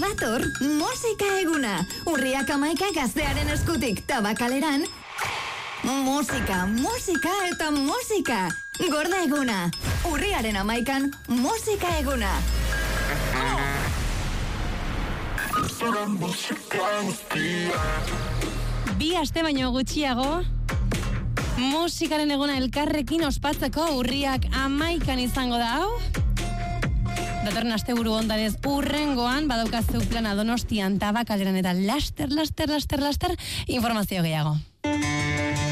Dator musika eguna. Urriak 11 Gaztearen eskutik Tabakaleran. Musika, musika eta musika. Gorda eguna. Urriaren 11 musika eguna. Bi aste baino gutxiago, musikaren eguna elkarrekin ospatzeko urriak 11 izango da hau. Datorren asteburu hondanez urrengoan badaukazeu plana Donostian, Tabakaleran eta laster informazio gehiago.